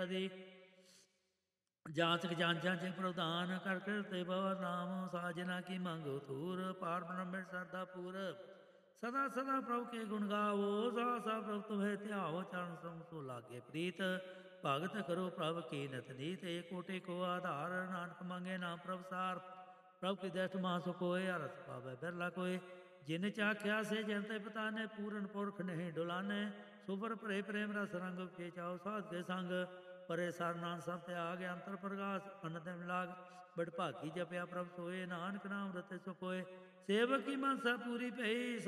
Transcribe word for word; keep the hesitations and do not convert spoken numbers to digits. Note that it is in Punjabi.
ਨਦੀ ਜਾਂਚਕ ਜਾਂਚਾਂ ਚ ਪ੍ਰਧਾਨ ਕਰ ਕਰਤੇ ਬਵ ਨਾਮ ਸਾਜਨਾ ਕੀ ਮੰਗੋ ਥੂਰ ਪਾਰ ਬ੍ਰਹਮ ਸਰਦਾ ਪੂਰ ਸਦਾ ਸਦਾ ਪ੍ਰਭ ਕੇ ਗੁਣ ਗਾਵੋ ਸਾ ਸਾ ਪ੍ਰਭ ਤੁਮੇ ਧਿਆਵੋ ਚਰਨ ਸੰਗ ਸੋ ਲਾਗੇ ਪ੍ਰੀਤ ਭਗਤ ਕਰੋ ਪ੍ਰਭ ਕੀ ਨਤ ਨੀਤ ਏਕ ਕੋਟੇ ਕੋ ਆਧਾਰ ਨਾਨਕ ਮੰਗੇ ਨਾਮ ਪ੍ਰਭ ਸਾਰ ਪ੍ਰਭ ਕੀ ਦ੍ਰਿਸ਼ਟ ਮਾਂ ਸੋ ਕੋਏ ਅਰਸ ਪਾਵੇ ਬਿਰਲਾ ਕੋਏ ਜਿਨ ਚਾਖਿਆ ਸੇ ਜਨ ਤੇ ਪਤਾ ਨੇ ਪੂਰਨ ਪੁਰਖ ਨਹੀਂ ਡੁਲਾਨੇ ਸੁਪਰ ਭਰੇ ਪ੍ਰੇਮ ਰਸ ਰੰਗ ਕੇ ਚਾਓ ਸਾਧ ਕੇ ਸੰਗ ਪਰੇ ਸਰਨਾਨ ਸਭ ਤਿਆਗ ਅੰਤਰ ਪ੍ਰਗਾਸ ਅਨੰਦ ਮਿਲਾਗ ਬੜ ਭਾਗੀ ਜਪਿਆ ਪ੍ਰਭ ਸੋਏ ਨਾਨਕ ਨਾਮ ਰਤੇ ਸੋ ਕੋਏ ਸੇਵਕ ਕੀ ਮਨਸਾ ਪੂਰੀ ਭਈ